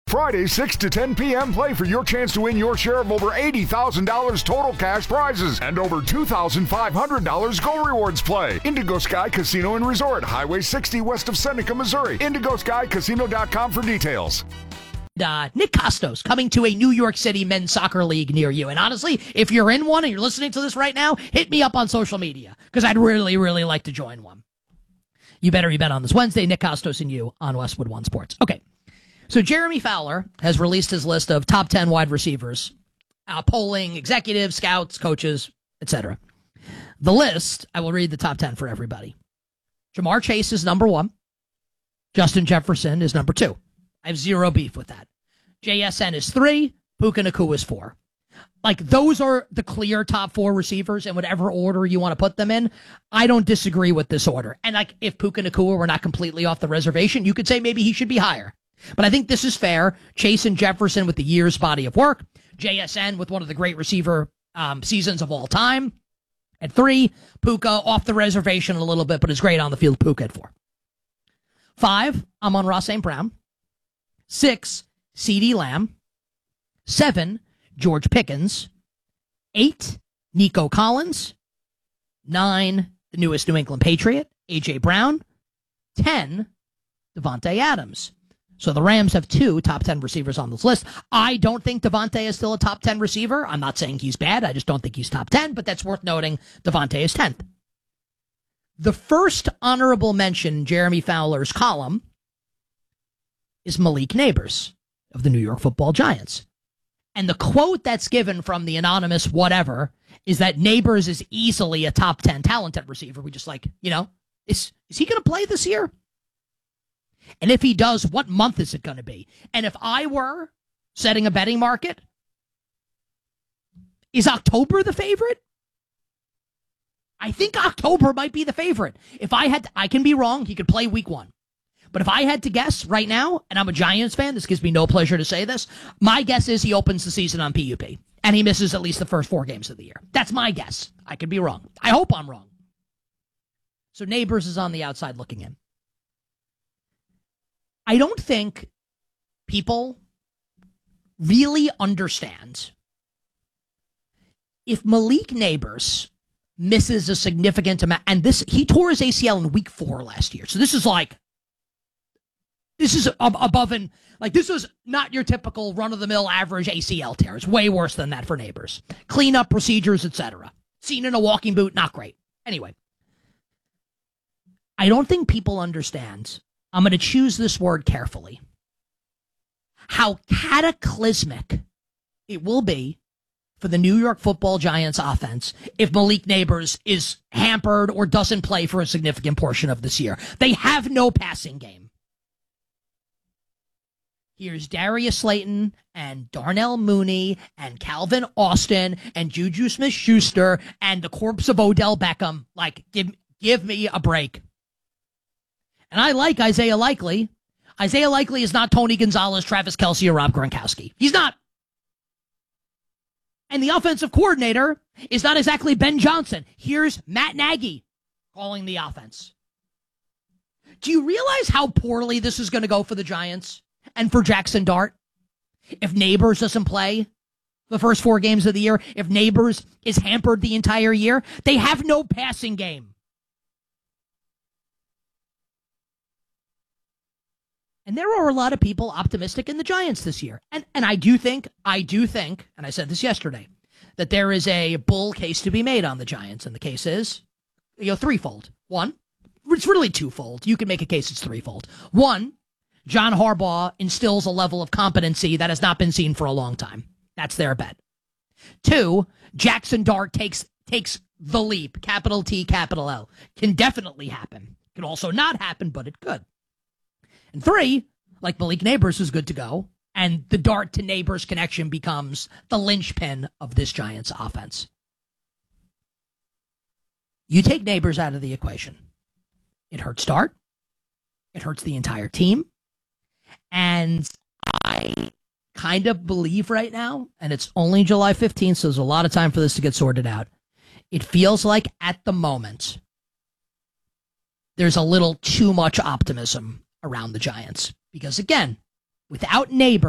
Friday, 6 to 10 p.m. Play for your chance to win your share of over $80,000 total cash prizes and over $2,500 Go Rewards Play. Indigo Sky Casino and Resort, Highway 60 west of Seneca, Missouri. IndigoSkyCasino.com for details. Nick Kostos coming to a New York City men's soccer league near you. And honestly, if you're in one and you're listening to this right now, hit me up on social media because I'd really, really like to join one. You better bet on this Wednesday. Nick Kostos and you on Westwood One Sports. Okay. So Jeremy Fowler has released his list of top 10 wide receivers, polling executives, scouts, coaches, etc. The list, I will read the top 10 for everybody. Jamar Chase is number 1. Justin Jefferson is number 2. I have zero beef with that. JSN is 3. Puka Nacua is 4. Like, those are the clear top 4 receivers in whatever order you want to put them in. I don't disagree with this order. And like, if Puka Nacua were not completely off the reservation, you could say maybe he should be higher. But I think this is fair. Chase and Jefferson with the year's body of work. JSN with one of the great receiver seasons of all time. At 3, Puka off the reservation a little bit, but is great on the field. Puka at 4. 5, Amon-Ra St. Brown. 6, CeeDee Lamb. 7, George Pickens. 8, Nico Collins. 9, the newest New England Patriot, A.J. Brown. 10, Davante Adams. So the Rams have 2 top 10 receivers on this list. I don't think Davante is still a top 10 receiver. I'm not saying he's bad. I just don't think he's top 10, but that's worth noting. Davante is 10th. The first honorable mention in Jeremy Fowler's column is Malik Nabers of the New York Football Giants. And the quote that's given from the anonymous whatever is that Nabers is easily a top 10 talented receiver. We just is he going to play this year? And if he does, what month is it going to be? And if I were setting a betting market, is October the favorite? I think October might be the favorite. If I had to, I can be wrong. He could play week 1. But if I had to guess right now, and I'm a Giants fan, this gives me no pleasure to say this, my guess is he opens the season on PUP, and he misses at least the first 4 games of the year. That's my guess. I could be wrong. I hope I'm wrong. So Nabers is on the outside looking in. I don't think people really understand if Malik Nabers misses a significant amount, and he tore his ACL in week 4 last year. So this is above and this is not your typical run-of-the-mill average ACL tear. It's way worse than that for Nabers. Cleanup procedures, etc. Seen in a walking boot, not great. Anyway, I don't think people understand. I'm going to choose this word carefully. How cataclysmic it will be for the New York Football Giants offense if Malik Nabers is hampered or doesn't play for a significant portion of this year. They have no passing game. Here's Darius Slayton and Darnell Mooney and Calvin Austin and Juju Smith-Schuster and the corpse of Odell Beckham. Like, give me a break. And I like Isaiah Likely. Isaiah Likely is not Tony Gonzalez, Travis Kelce, or Rob Gronkowski. He's not. And the offensive coordinator is not exactly Ben Johnson. Here's Matt Nagy calling the offense. Do you realize how poorly this is going to go for the Giants and for Jackson Dart? If Nabers doesn't play the first 4 games of the year, if Nabers is hampered the entire year, they have no passing game. And there are a lot of people optimistic in the Giants this year. And I do think, and I said this yesterday, that there is a bull case to be made on the Giants. And the case is, threefold. 1, it's really twofold. You can make a case it's threefold. 1, John Harbaugh instills a level of competency that has not been seen for a long time. That's their bet. 2, Jackson Dart takes the leap, capital T, capital L. Can definitely happen. Could also not happen, but it could. And 3, like Malik Nabers is good to go, and the Dart to Nabers connection becomes the linchpin of this Giants offense. You take Nabers out of the equation. It hurts Dart. It hurts the entire team. And I kind of believe right now, and it's only July 15th, so there's a lot of time for this to get sorted out. It feels like at the moment, there's a little too much optimism around the Giants. Because again, without Nabers,